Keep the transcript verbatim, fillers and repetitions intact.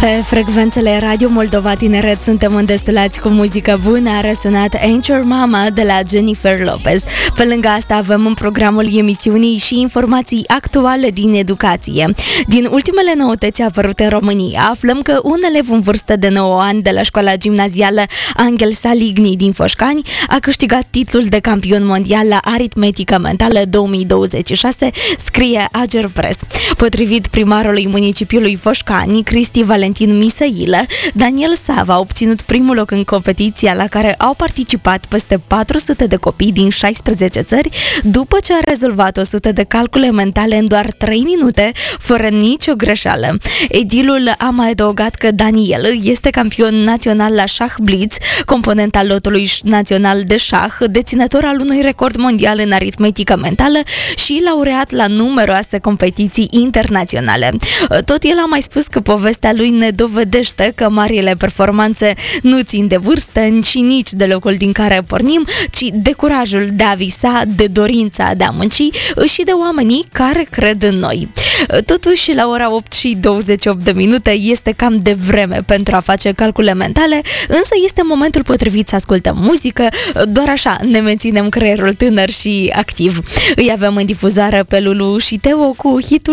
Pe frecvențele Radio Moldova Tineret suntem îndestulați cu muzică bună. A răsunat Ain't Your Mama de la Jennifer Lopez. Pe lângă asta avem în programul emisiunii și informații actuale din educație. Din ultimele noutăți apărute în România, aflăm că un elev în vârstă de nouă ani de la școala gimnazială Angel Saligny din Foșcani a câștigat titlul de campion mondial la aritmetică mentală două mii douăzeci și șase, scrie Agerpres. Potrivit primarului municipiului Foșcani, Cristi Valentin Misăilă, Daniel Sava a obținut primul loc în competiția la care au participat peste patru sute de copii din șaisprezece țări, după ce a rezolvat o sută de calcule mentale în doar trei minute, fără nicio greșeală. Edilul a mai adăugat că Daniel este campion național la șah blitz, component al lotului național de șah, deținător al unui record mondial în aritmetică mentală și laureat la numeroase competiții internaționale. Tot el a mai spus că povestea lui ne dovedește că marile performanțe nu țin de vârstă și nici de locul din care pornim, ci de curajul de a visa, de dorința de a munci și de oamenii care cred în noi. Totuși, la ora opt și douăzeci și opt de minute este cam de vreme pentru a face calcule mentale, însă este momentul potrivit să ascultăm muzică, doar așa ne menținem creierul tânăr și activ. Îi avem în difuzare pe Lulu și Teo cu hitul